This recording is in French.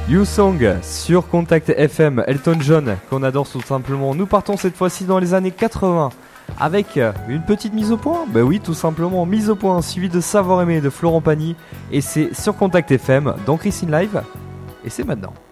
You Song sur Contact FM, Elton John, qu'on adore tout simplement. Nous partons cette fois-ci dans les années 80 avec une petite mise au point. Ben oui, tout simplement, mise au point, suivi de Savoir Aimer de Florent Pagny. Et c'est sur Contact FM, dans Christine Live. Et c'est maintenant.